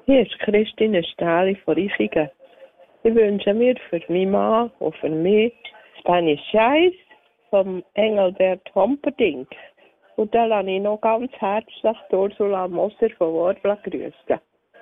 Hier ist Christine Stähli von Reichingen. Ich wünsche mir für meinen Mann und für mich Spanish Jazz vom Engelbert Humperdinck. Und dann lasse ich noch ganz herzlich Ursula Moser von Warbler grüßen.